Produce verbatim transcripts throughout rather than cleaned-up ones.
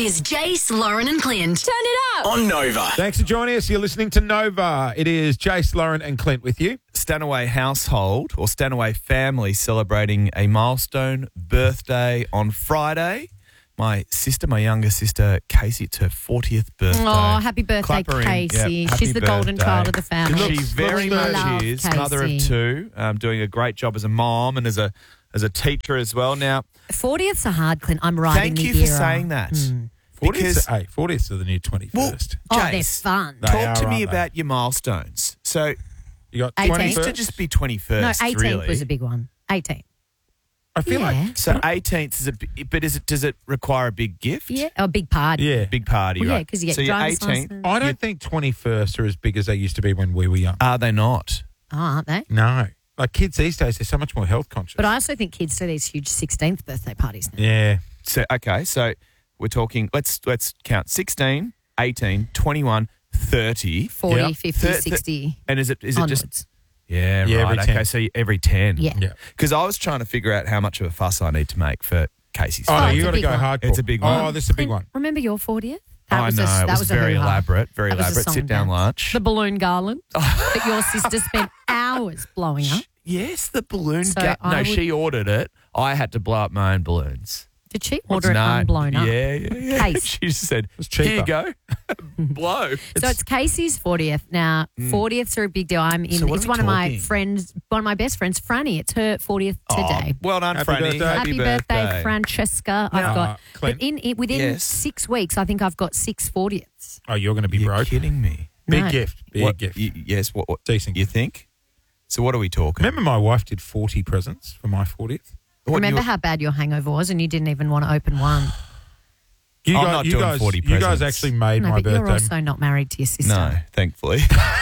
Here's Jace, Lauren and Clint. Turn it up. On Nova. Thanks for joining us. You're listening to Nova. It is Jace, Lauren and Clint with you. Stanaway household or Stanaway family celebrating a milestone birthday on Friday. My sister, my younger sister, Casey, it's her fortieth birthday. Oh, happy birthday, Clap her in. Casey. Yep, happy She's the golden birthday. child of the family. She very I much love is. Casey. Mother of two, um, doing a great job as a mom and as a as a teacher as well. Now, fortieth's a hard, Clint. I'm riding thank the you for era. saying that. Mm. Because, fortieths, hey, fortieths are the new twenty-first. Well, Oh, they're Jace, fun. They talk are, to me aren't they? about your milestones. So, You got eighteenth. it used to twenty-first? just be twenty-first, No, eighteenth really. was a big one. eighteenth. I feel Yeah. like, So eighteenth is a bi- but is it does it require a big gift? Yeah, a big party. yeah. Big party, Well, yeah, right? 'cause you get so your driver's eighteenth. license. I don't think twenty-first are as big as they used to be when we were young. Are they not? Oh, aren't they? No. Like kids these days, they're so much more health conscious. But I also think kids do these huge sixteenth birthday parties now. Yeah. So okay, so we're talking. Let's let's count sixteen, eighteen, twenty-one, thirty. forty, Yeah. fifty, Thir- thir- sixty. And is it is it onwards. just yeah, Yeah, right? every ten. Okay, so every ten. Yeah. Yeah. Because I was trying to figure out how much of a fuss I need to make for Casey's. Oh, Oh, no, it's you a got to big go one. hardcore. It's a big one. Oh, this is a big one. Remember your fortieth? That I was know a, it that was, a very hoo-ha. elaborate, very That was a elaborate. song Sit and down dance. lunch. The balloon garland that your sister spent hours blowing up. Yes, the balloon. So ga- I no, would- she ordered it. I had to blow up my own balloons. Did she order it No, unblown up? Yeah, yeah, yeah. Case. She just said, It's "Here you cheaper. go, blow." So it's Casey's fortieth. Now, fortieths are a big deal. I'm in. Mm. So what it's are we one of my talking? friends, one of my best friends, Franny. It's her fortieth today. Oh, well done, Happy Franny. birthday. Happy, birthday, Francesca. Now, I've got, Clint. but in, in within Yes. six weeks, I think I've got six fortieths. Oh, you're going to be You're broke. kidding me. Big No. gift. Big What- gift. y- yes. What, what? Decent You gift. think? So what are we talking? Remember my wife did forty presents for my fortieth? What, Remember you- how bad your hangover was, and you didn't even want to open one. You I'm guys, not you doing guys, forty You guys presents. actually made No, my but you're birthday. also not married to your sister. No, thankfully.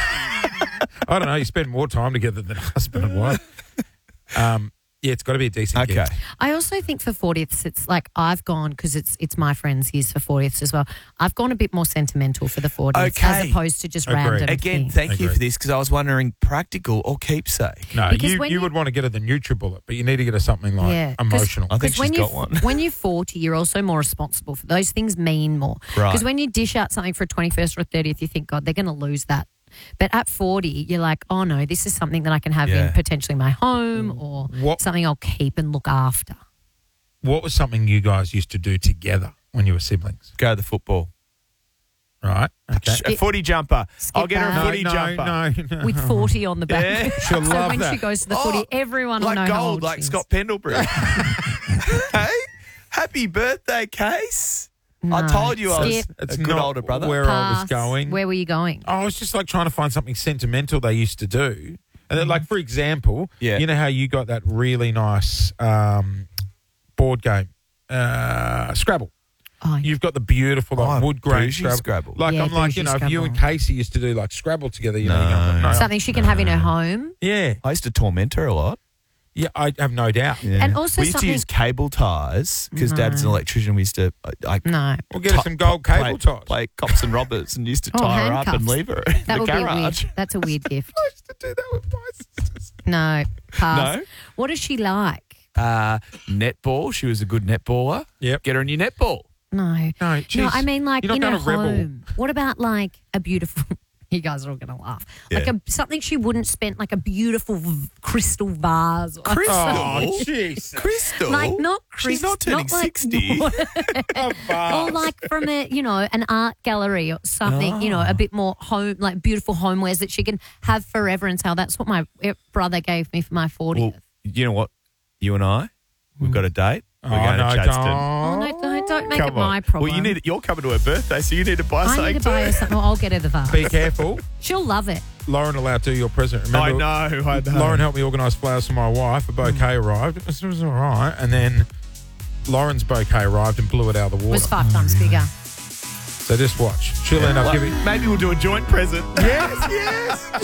I don't know. You spend more time together than husband and wife. Um, yeah, it's got to be a decent okay. gift. I also think for fortieths, it's like I've gone, because it's it's my friends' years for fortieths as well. I've gone a bit more sentimental for the fortieths as Okay. opposed to just Agreed. random. Again, things. thank you Agreed. for this because I was wondering practical or keepsake. No, Because you, when you you- would want to get her the NutriBullet, but you need to get her something like Yeah, 'cause- emotional. I think Because when she's you got one. when you're forty, you're also more responsible for those things. Mean more Right. because when you dish out something for a twenty-first or a thirtieth, you think, God, they're going to lose that. But at forty, you're like, oh no, this is something that I can have Yeah. in potentially my home or What- something I'll keep and look after. What was something you guys used to do together when you were siblings? Go to the football. Right? Okay. A footy jumper. Skip I'll get her a that. footy no, jumper. no, no. With forty on the back. Yeah. She'll so love when that. she goes to the Oh, footy, everyone will like know how gold, old like she is. Scott Pendlebury. Hey, happy birthday, Case. I No. told you I was Skip. It's a good not older brother. where I was Pass. going. Where were you going? I was just like trying to find something sentimental they used to do. And then, like, for example, Yeah. you know how you got that really nice um, board game, uh, Scrabble. Oh, You've got the beautiful like, Oh, wood grain bougie Scrabble. Scrabble. Like Yeah, I'm like, bougie you know, if you and Scrabble. Casey used to do like Scrabble together, you know, you No. go, no, something she can have in her home. yeah, I used to torment her a lot. yeah, I have no doubt. And also we used to something- use cable ties because Dad's an electrician. We used to uh, like No. We'll get her some gold play, cable ties. play cops and robbers, and used to Oh, tie her up and handcuffs. leave her in That the would be garage. weird. That's a weird gift. I used to do that with my sisters. No. Pass. No? What is she like? Uh, netball. She was a good netballer. Yep. Get her a new netball. No. No, No, jeez. I mean like You're in not her gonna rebel. home. What about like a beautiful you guys are all going to laugh. Like Yeah. a, something she wouldn't spend, like a beautiful v- crystal vase. Or Crystal? Oh, jeez. Crystal? Like not crystal. She's not turning like, sixty. Or like from a, you know, an art gallery or something, you know, Oh. a bit more home, like beautiful homewares that she can have forever and sell. That's what my brother gave me for my fortieth. Well, you know what? You and I, we've got a date. We're Oh, going no, to Chadstone. Oh, don't. no, don't, don't make Come it my on. problem. Well, you need. You're coming to her birthday, so you need to buy I something need to buy her too. something. Well, I'll get her the vase. Be careful. She'll love it. Lauren allowed to do your present. I Remember, know. I know. Lauren helped me organise flowers for my wife. A bouquet arrived. It was, it was all right. And then Lauren's bouquet arrived and blew it out of the It water. was five times bigger. So just watch. She'll end up Well, giving... maybe we'll do a joint present. Yes, yes.